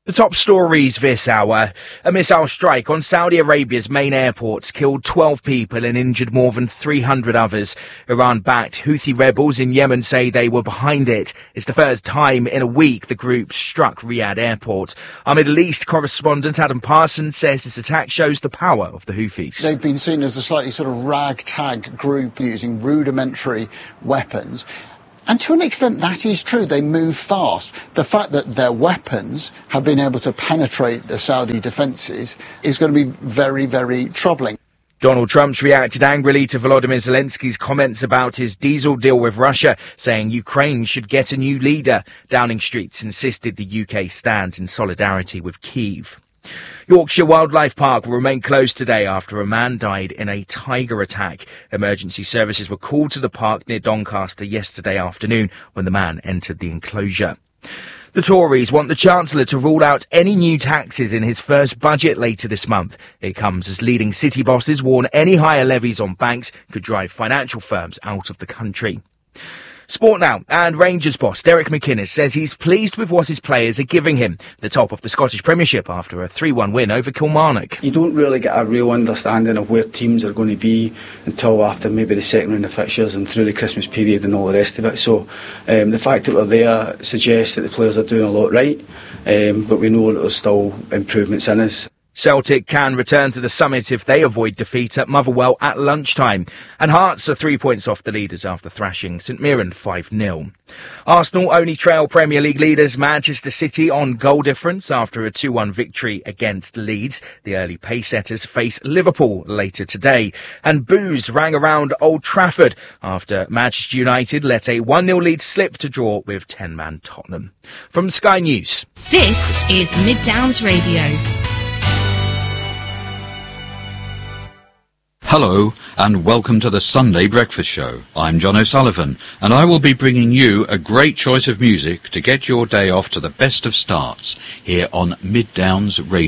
The top stories this hour. A missile strike on Saudi Arabia's main airports killed 12 people and injured more than 300 others. Iran-backed Houthi rebels in Yemen say they were behind it. It's the first time in a week the group struck Riyadh airport. Our Middle East correspondent Adam Parsons says this attack shows the power of the Houthis. They've been seen as a slightly sort of ragtag group using rudimentary weapons. And to an extent, that is true. They move fast. The fact that their weapons have been able to penetrate the Saudi defences is going to be very, very troubling. Donald Trump's reacted angrily to Volodymyr Zelensky's comments about his diesel deal with Russia, saying Ukraine should get a new leader. Downing Street insisted the UK stands in solidarity with Kyiv. Yorkshire Wildlife Park will remain closed today after a man died in a tiger attack. Emergency services were called to the park near Doncaster yesterday afternoon when the man entered the enclosure. The Tories want the Chancellor to rule out any new taxes in his first budget later this month. It comes as leading city bosses warn any higher levies on banks could drive financial firms out of the country. Sport now, and Rangers boss Derek McInnes says he's pleased with what his players are giving him, the top of the Scottish Premiership after a 3-1 win over Kilmarnock. You don't really get a real understanding of where teams are going to be until after maybe the second round of fixtures and through the Christmas period and all the rest of it. So the fact that we're there suggests that the players are doing a lot right, but we know that there's still improvements in us. Celtic can return to the summit if they avoid defeat at Motherwell at lunchtime. And Hearts are 3 points off the leaders after thrashing St Mirren 5-0. Arsenal only trail Premier League leaders Manchester City on goal difference after a 2-1 victory against Leeds. The early pace-setters face Liverpool later today. And boos rang around Old Trafford after Manchester United let a 1-0 lead slip to draw with 10-man Tottenham. From Sky News. This is Mid Downs Radio. Hello and welcome to the Sunday Breakfast Show. I'm John O'Sullivan and I will be bringing you a great choice of music to get your day off to the best of starts here on Mid Downs Radio.